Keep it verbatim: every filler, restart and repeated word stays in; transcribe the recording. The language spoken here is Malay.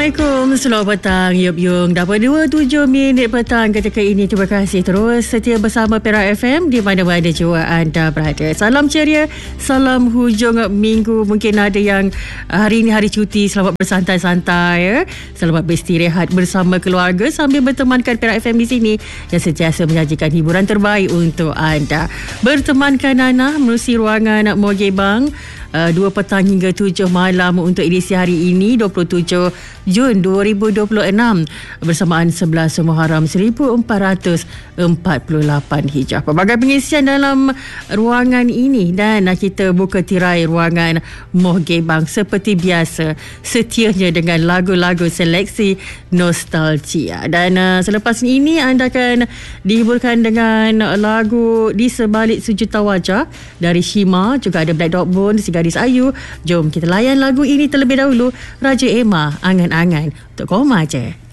Assalamualaikum, selamat petang Yup Yung. Dah dua puluh tujuh minit petang ketika ini. Terima kasih terus setia bersama Perak F M di mana-mana jua anda berada. Salam ceria, salam hujung minggu. Mungkin ada yang hari ini hari cuti, selamat bersantai-santai ya. Selamat beristirahat bersama keluarga sambil bertemankan Perak F M di sini yang sentiasa menyajikan hiburan terbaik untuk anda. Bertemankan Nana menerusi ruangan Mogebang Uh, dua petang hingga tujuh malam untuk edisi hari ini dua puluh tujuh Jun dua ribu dua puluh enam bersamaan sebelas Muharram seribu empat ratus empat puluh lapan Hijrah. Pelbagai pengisian dalam ruangan ini dan kita buka tirai ruangan Mogebang seperti biasa, setianya dengan lagu-lagu seleksi nostalgia. Dan uh, selepas ini anda akan dihiburkan dengan lagu Di Sebalik Sejuta Wajah dari Shima, juga ada Black Dog Bone, Si Gadis Ayu. Jom kita layan lagu ini terlebih dahulu. Raja Emma, Angan-Angan untuk Koma Je.